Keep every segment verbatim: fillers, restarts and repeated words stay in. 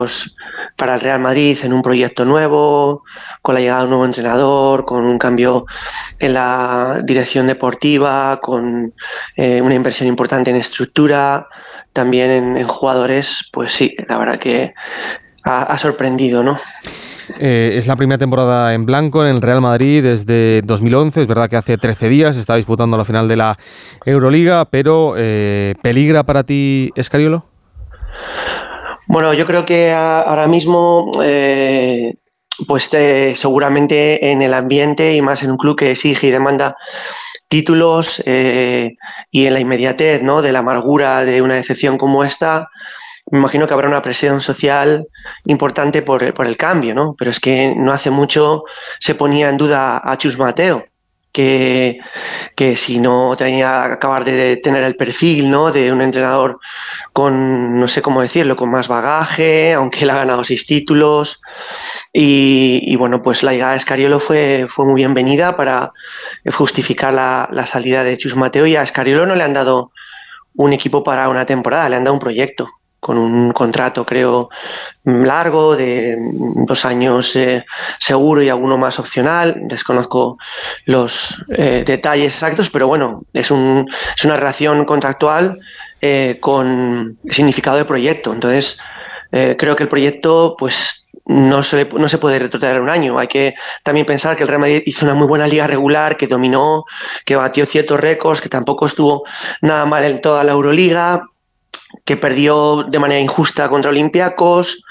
para el Real Madrid en un proyecto nuevo, con la llegada de un nuevo entrenador, con un cambio en la dirección deportiva, con eh, una inversión importante en estructura, también en, en jugadores. Pues sí, la verdad que ha, ha sorprendido, ¿no? Eh, es la primera temporada en blanco en el Real Madrid desde dos mil once. Es verdad que hace trece días está disputando la final de la Euroliga, pero eh, ¿peligra para ti Scariolo? Bueno, yo creo que a, ahora mismo, eh, pues eh, seguramente en el ambiente y más en un club que exige y demanda títulos eh, y en la inmediatez, ¿no?, de la amargura de una decepción como esta, me imagino que habrá una presión social importante por, por el cambio, ¿no? Pero es que no hace mucho se ponía en duda a Chus Mateo, que, que si no tenía que acabar de tener el perfil, ¿no?, de un entrenador con, no sé cómo decirlo, con más bagaje, aunque él ha ganado seis títulos. Y, y bueno, pues la llegada de Scariolo fue, fue muy bienvenida para justificar la, la salida de Chus Mateo, y a Scariolo no le han dado un equipo para una temporada, le han dado un proyecto con un contrato, creo, largo, de dos años eh, seguro y alguno más opcional. Desconozco los eh, detalles exactos, pero bueno, es, un, es una relación contractual eh, con significado de proyecto. Entonces, eh, creo que el proyecto, pues, no se, no se puede retrotraer un año. Hay que también pensar que el Real Madrid hizo una muy buena liga regular, que dominó, que batió ciertos récords, que tampoco estuvo nada mal en toda la Euroliga, que perdió de manera injusta contra Olympiacos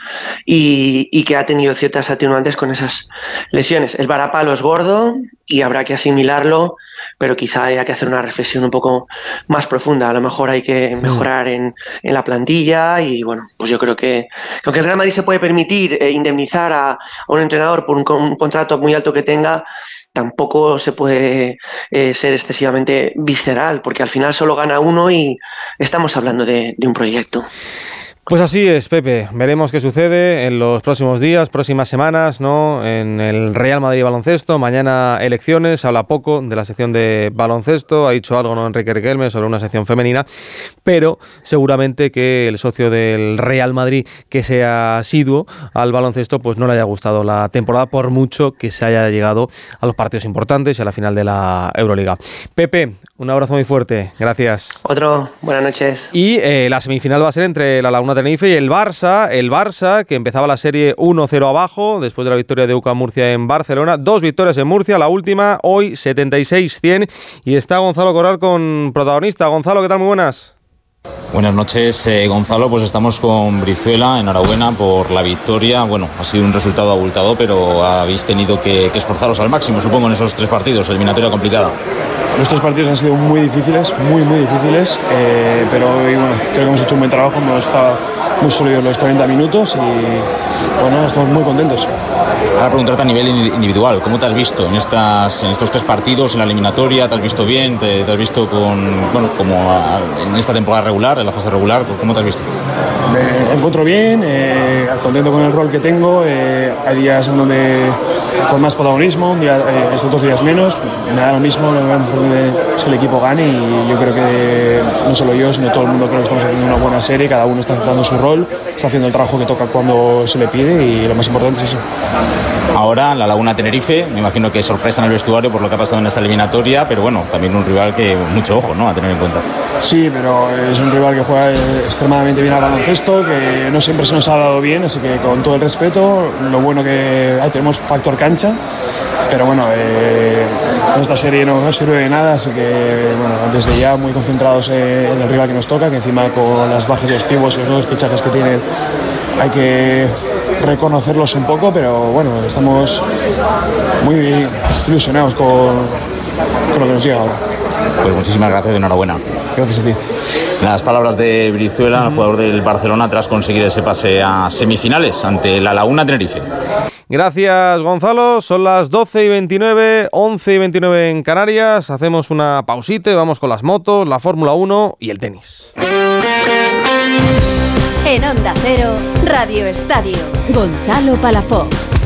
y, y que ha tenido ciertas atenuantes con esas lesiones. El varapalo es gordo y habrá que asimilarlo, pero quizá haya que hacer una reflexión un poco más profunda. A lo mejor hay que mejorar en, en la plantilla y bueno, pues yo creo que, que aunque el Real Madrid se puede permitir eh, indemnizar a, a un entrenador por un, un contrato muy alto que tenga, tampoco se puede eh, ser excesivamente visceral, porque al final solo gana uno y estamos hablando de, de un proyecto. Pues así es, Pepe. Veremos qué sucede en los próximos días, próximas semanas, ¿no? En el Real Madrid Baloncesto. Mañana elecciones. Habla poco de la sección de baloncesto. Ha dicho algo, ¿no?, Enrique Riquelme sobre una sección femenina. Pero seguramente que el socio del Real Madrid, que sea asiduo al baloncesto, pues no le haya gustado la temporada, por mucho que se haya llegado a los partidos importantes y a la final de la Euroliga. Pepe, un abrazo muy fuerte. Gracias. Otro. Buenas noches. Y eh, la semifinal va a ser entre la Laguna Tenerife y el Barça, el Barça que empezaba la serie uno cero abajo después de la victoria de U C A M Murcia en Barcelona, dos victorias en Murcia, la última hoy setenta y seis cien, y está Gonzalo Corral con protagonista. Gonzalo, ¿qué tal? Muy buenas. Buenas noches, eh, Gonzalo. Pues estamos con Brizuela, enhorabuena por la victoria. Bueno, ha sido un resultado abultado, pero habéis tenido que, que esforzaros al máximo, supongo, en esos tres partidos, eliminatoria complicada. Los tres partidos han sido muy difíciles, muy muy difíciles, eh, pero y bueno, creo que hemos hecho un buen trabajo, hemos estado muy sólidos los cuarenta minutos y bueno, estamos muy contentos. Ahora preguntarte a nivel individual, ¿cómo te has visto en, estas, en estos tres partidos, en la eliminatoria? ¿Te has visto bien? ¿Te, te has visto con, bueno, como a, en esta temporada regular, en la fase regular? ¿Cómo te has visto? Me encuentro bien, eh, contento con el rol que tengo. Eh, hay días en donde con más protagonismo, día, eh, estos dos días menos. Me da lo mismo, lo importante es que el equipo gane y yo creo que no solo yo, sino todo el mundo creo que estamos haciendo una buena serie. Cada uno está haciendo su rol, está haciendo el trabajo que toca cuando se le pide y lo más importante es eso. Ahora la Laguna Tenerife, me imagino que sorpresa en el vestuario por lo que ha pasado en esa eliminatoria, pero bueno, también un rival que mucho ojo, ¿no?, a tener en cuenta. Sí, pero es un rival que juega extremadamente bien al baloncesto, que no siempre se nos ha dado bien, así que con todo el respeto, lo bueno que ahí tenemos factor cancha, pero bueno, eh, en esta serie no, no sirve de nada, así que bueno, desde ya muy concentrados en el rival que nos toca, que encima con las bajas de los pibos y los nuevos fichajes que tienen hay que reconocerlos un poco, pero bueno, estamos muy ilusionados con, con lo que nos llega ahora. Pues muchísimas gracias y enhorabuena. Gracias a ti. Las palabras de Brizuela, el jugador del Barcelona, tras conseguir ese pase a semifinales ante la Laguna Tenerife. Gracias, Gonzalo. Son las doce y veintinueve, once y veintinueve en Canarias. Hacemos una pausita y vamos con las motos, la Fórmula uno y el tenis. En Onda Cero, Radio Estadio, Gonzalo Palafox.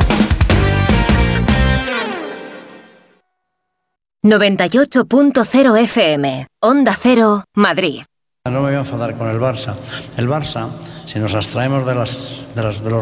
noventa y ocho punto cero F M, Onda Cero, Madrid. No me voy a enfadar con el Barça. El Barça, si nos abstraemos de, las, de, las, de los